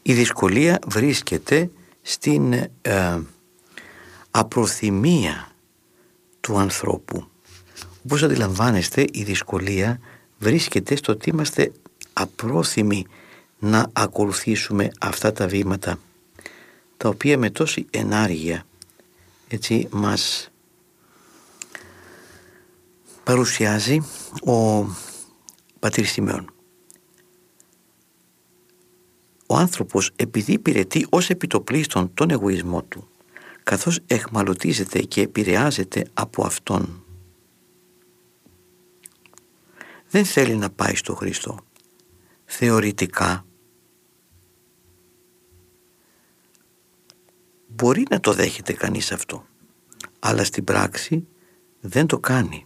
Η δυσκολία βρίσκεται στην απροθυμία του ανθρώπου. Όπως αντιλαμβάνεστε, η δυσκολία βρίσκεται στο ότι είμαστε απρόθυμοι να ακολουθήσουμε αυτά τα βήματα, τα οποία με τόση ενάργεια έτσι μας παρουσιάζει ο πατήρ Σιμεών. Ο άνθρωπος, επειδή υπηρετεί ως επιτοπλίστων τον εγωισμό του, καθώς εχμαλωτίζεται και επηρεάζεται από αυτόν, δεν θέλει να πάει στο Χριστό. Θεωρητικά μπορεί να το δέχεται κανείς αυτό, αλλά στην πράξη δεν το κάνει.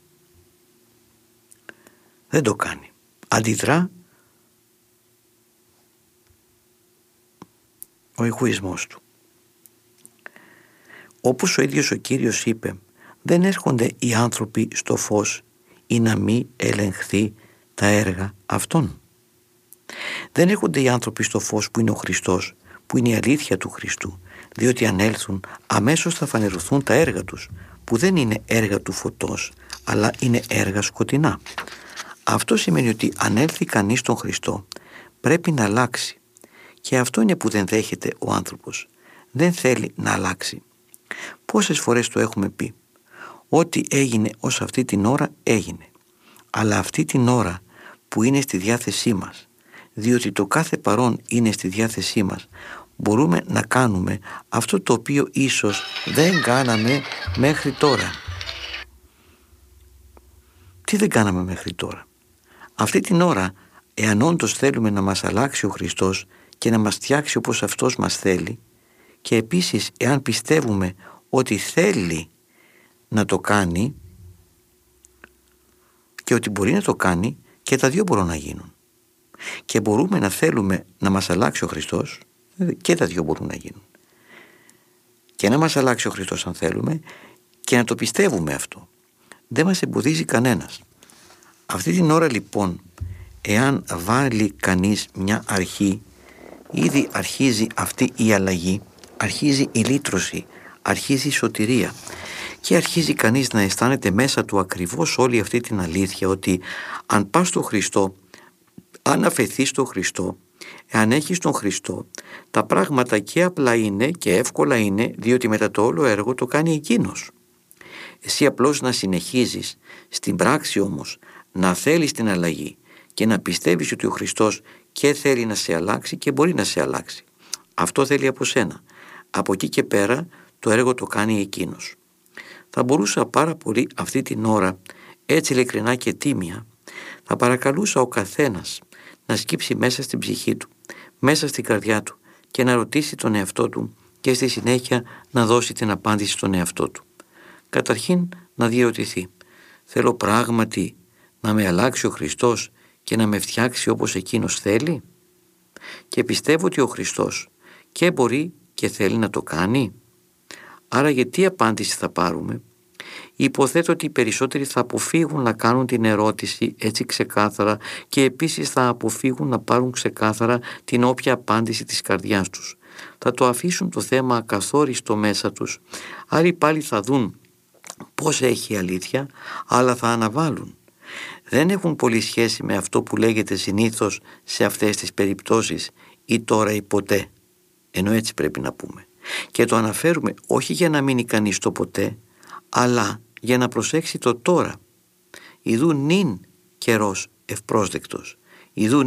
Δεν το κάνει. Αντιδρά ο εγωισμός του. Όπως ο ίδιος ο Κύριος είπε, δεν έρχονται οι άνθρωποι στο φως ή να μη ελεγχθεί τα έργα αυτών. Δεν έρχονται οι άνθρωποι στο φως που είναι ο Χριστός, που είναι η αλήθεια του Χριστού, διότι αν έλθουν αμέσως θα φανερωθούν τα έργα τους, που δεν είναι έργα του φωτός, αλλά είναι έργα σκοτεινά. Αυτό σημαίνει ότι αν έλθει κανείς στον Χριστό, πρέπει να αλλάξει. Και αυτό είναι που δεν δέχεται ο άνθρωπος. Δεν θέλει να αλλάξει. Πόσες φορές το έχουμε πει? Ό,τι έγινε ως αυτή την ώρα έγινε. Αλλά αυτή την ώρα που είναι στη διάθεσή μας, διότι το κάθε παρόν είναι στη διάθεσή μας, μπορούμε να κάνουμε αυτό το οποίο ίσως δεν κάναμε μέχρι τώρα. Τι δεν κάναμε μέχρι τώρα? Αυτή την ώρα, εάν όντως θέλουμε να μας αλλάξει ο Χριστός και να μας φτιάξει όπως Αυτός μας θέλει, και επίσης εάν πιστεύουμε ότι θέλει να το κάνει και ότι μπορεί να το κάνει, και τα δύο μπορούν να γίνουν. Και μπορούμε να θέλουμε να μας αλλάξει ο Χριστός, και τα δύο μπορούν να γίνουν. Και να μας αλλάξει ο Χριστός αν θέλουμε, και να το πιστεύουμε αυτό. Δεν μας εμποδίζει κανένας. Αυτή την ώρα λοιπόν, εάν βάλει κανείς μια αρχή, ήδη αρχίζει αυτή η αλλαγή, αρχίζει η λύτρωση, αρχίζει η σωτηρία, και αρχίζει κανείς να αισθάνεται μέσα του ακριβώς όλη αυτή την αλήθεια, ότι αν πας στο Χριστό, αν αφαιθείς στο Χριστό, εάν έχεις τον Χριστό, τα πράγματα και απλά είναι και εύκολα είναι, διότι μετά το όλο έργο το κάνει Εκείνος. Εσύ απλώς να συνεχίζεις, στην πράξη όμως να θέλεις την αλλαγή και να πιστεύεις ότι ο Χριστός και θέλει να σε αλλάξει και μπορεί να σε αλλάξει. Αυτό θέλει από σένα. Από εκεί και πέρα το έργο το κάνει Εκείνος. Θα μπορούσα πάρα πολύ αυτή την ώρα, έτσι ειλικρινά και τίμια, θα παρακαλούσα ο καθένας να σκύψει μέσα στην ψυχή του, μέσα στην καρδιά του, και να ρωτήσει τον εαυτό του και στη συνέχεια να δώσει την απάντηση στον εαυτό του. Καταρχήν να διερωτηθεί, θέλω πράγματι να με αλλάξει ο Χριστός και να με φτιάξει όπως Εκείνος θέλει? Και πιστεύω ότι ο Χριστός και μπορεί και θέλει να το κάνει. Άρα γιατί απάντηση θα πάρουμε? Υποθέτω ότι οι περισσότεροι θα αποφύγουν να κάνουν την ερώτηση έτσι ξεκάθαρα, και επίσης θα αποφύγουν να πάρουν ξεκάθαρα την όποια απάντηση της καρδιάς τους. Θα το αφήσουν το θέμα ακαθόριστο μέσα τους. Άλλοι πάλι θα δουν πώς έχει η αλήθεια, αλλά θα αναβάλουν. Δεν έχουν πολύ σχέση με αυτό που λέγεται συνήθως σε αυτές τις περιπτώσεις ή τώρα ή ποτέ, ενώ έτσι πρέπει να πούμε. Και το αναφέρουμε όχι για να μείνει κανείς το ποτέ, αλλά για να προσέξει το τώρα. Ιδού νυν καιρός ευπρόσδεκτος. Ιδού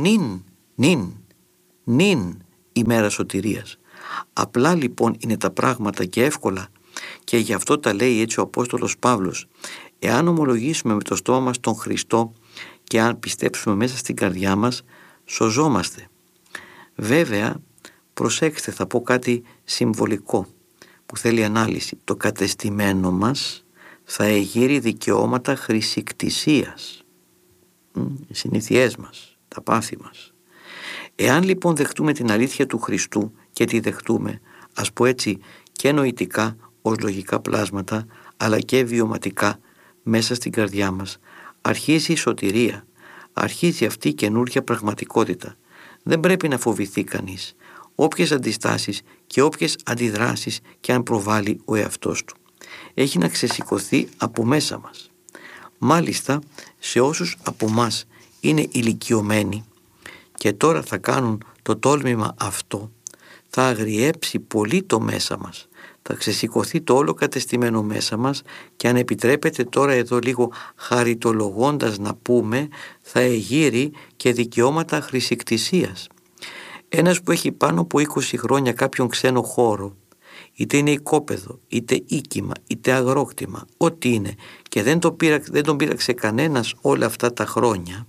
νυν ημέρα σωτηρίας. Απλά λοιπόν είναι τα πράγματα και εύκολα, και γι' αυτό τα λέει έτσι ο Απόστολος Παύλος. Εάν ομολογήσουμε με το στόμα μας τον Χριστό και αν πιστέψουμε μέσα στην καρδιά μας, σωζόμαστε. Βέβαια, προσέξτε, θα πω κάτι συμβολικό που θέλει ανάλυση. Το κατεστημένο μας θα εγείρει δικαιώματα χρησικτησίας. Οι συνήθειές μας, τα πάθη μας. Εάν λοιπόν δεχτούμε την αλήθεια του Χριστού, και τη δεχτούμε, ας πω έτσι, και νοητικά ως λογικά πλάσματα, αλλά και βιωματικά μέσα στην καρδιά μας, αρχίζει η σωτηρία, αρχίζει αυτή η καινούργια πραγματικότητα. Δεν πρέπει να φοβηθεί κανείς. όποιες αντιστάσεις και όποιες αντιδράσεις και αν προβάλλει ο εαυτός του. Έχει να ξεσηκωθεί από μέσα μας. Μάλιστα, σε όσους από μας είναι ηλικιωμένοι και τώρα θα κάνουν το τόλμημα αυτό, θα αγριέψει πολύ το μέσα μας. Θα ξεσηκωθεί το όλο κατεστημένο μέσα μας και αν επιτρέπετε τώρα εδώ λίγο χαριτολογώντας να πούμε, θα εγείρει και δικαιώματα χρησικτησίας. Ένας που έχει πάνω από 20 χρόνια κάποιον ξένο χώρο, είτε είναι οικόπεδο, είτε οίκημα, είτε αγρόκτημα, ό,τι είναι, και δεν τον πείραξε κανένας όλα αυτά τα χρόνια,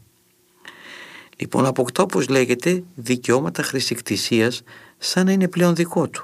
λοιπόν αποκτά, όπως λέγεται, δικαιώματα χρησικτησίας σαν να είναι πλέον δικό του.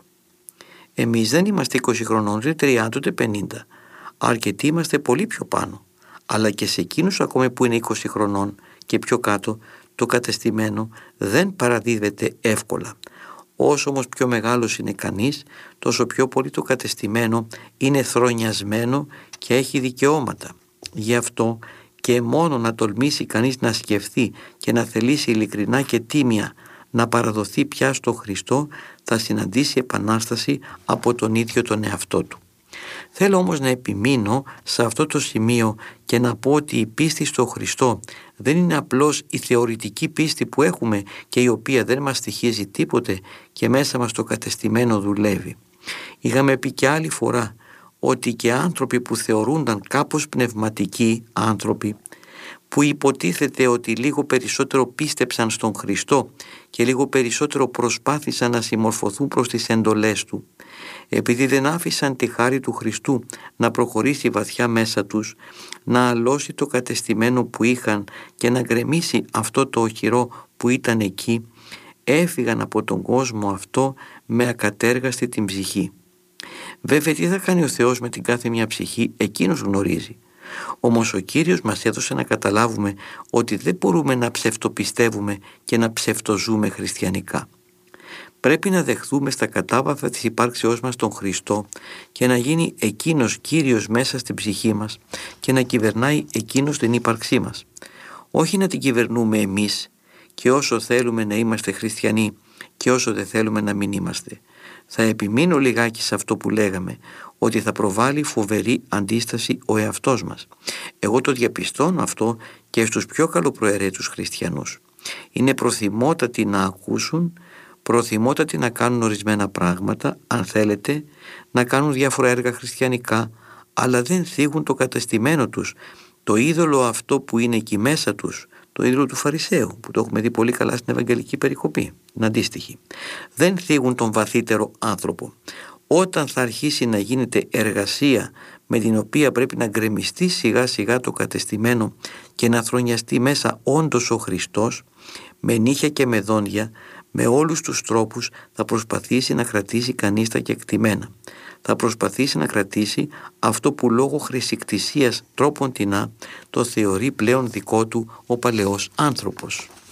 Εμείς δεν είμαστε 20 χρονών, ούτε 30, ούτε 50. Αρκετοί είμαστε πολύ πιο πάνω. Αλλά και σε εκείνους ακόμη που είναι 20 χρονών και πιο κάτω, το κατεστημένο δεν παραδίδεται εύκολα. Όσο όμως πιο μεγάλος είναι κανείς, τόσο πιο πολύ το κατεστημένο είναι θρονιασμένο και έχει δικαιώματα. Γι' αυτό και μόνο να τολμήσει κανείς να σκεφτεί και να θελήσει ειλικρινά και τίμια να παραδοθεί πια στο Χριστό, θα συναντήσει επανάσταση από τον ίδιο τον εαυτό του. Θέλω όμως να επιμείνω σε αυτό το σημείο και να πω ότι η πίστη στο Χριστό δεν είναι απλώς η θεωρητική πίστη που έχουμε και η οποία δεν μας στοιχίζει τίποτε και μέσα μας το κατεστημένο δουλεύει. Είχαμε πει και άλλη φορά ότι και άνθρωποι που θεωρούνταν κάπως πνευματικοί άνθρωποι, που υποτίθεται ότι λίγο περισσότερο πίστεψαν στον Χριστό και λίγο περισσότερο προσπάθησαν να συμμορφωθούν προς τις εντολές Του, επειδή δεν άφησαν τη χάρη του Χριστού να προχωρήσει βαθιά μέσα τους, να αλώσει το κατεστημένο που είχαν και να γκρεμίσει αυτό το οχυρό που ήταν εκεί, έφυγαν από τον κόσμο αυτό με ακατέργαστη την ψυχή. Βέβαια, τι θα κάνει ο Θεός με την κάθε μια ψυχή, Εκείνος γνωρίζει. Όμως ο Κύριος μας έδωσε να καταλάβουμε ότι δεν μπορούμε να ψευτοπιστεύουμε και να ψευτοζούμε χριστιανικά. Πρέπει να δεχθούμε στα κατάβαθρα της υπάρξεώς μας τον Χριστό και να γίνει Εκείνος Κύριος μέσα στην ψυχή μας και να κυβερνάει Εκείνος την ύπαρξή μας. Όχι να την κυβερνούμε εμείς και όσο θέλουμε να είμαστε χριστιανοί και όσο δεν θέλουμε να μην είμαστε. Θα επιμείνω λιγάκι σε αυτό που λέγαμε, ότι θα προβάλλει φοβερή αντίσταση ο εαυτός μας. Εγώ το διαπιστώνω αυτό και στους πιο καλοπροαιρέτους χριστιανούς. Είναι προθυμότατοι να ακούσουν, προθυμότατοι να κάνουν ορισμένα πράγματα, αν θέλετε, να κάνουν διάφορα έργα χριστιανικά, αλλά δεν θίγουν το κατεστημένο τους, το είδωλο αυτό που είναι εκεί μέσα τους, το είδωλο του Φαρισαίου, που το έχουμε δει πολύ καλά στην Ευαγγελική περικοπή, την αντίστοιχη. Δεν θίγουν τον βαθύτερο άνθρωπο. Όταν θα αρχίσει να γίνεται εργασία με την οποία πρέπει να γκρεμιστεί σιγά σιγά το κατεστημένο και να θρονιαστεί μέσα όντως ο Χριστός, με νύχια και με δόντια, με όλους τους τρόπους θα προσπαθήσει να κρατήσει κανείς τα κεκτημένα. Θα προσπαθήσει να κρατήσει αυτό που λόγω χρησικτησίας τρόποντινά το θεωρεί πλέον δικό του ο παλαιός άνθρωπος.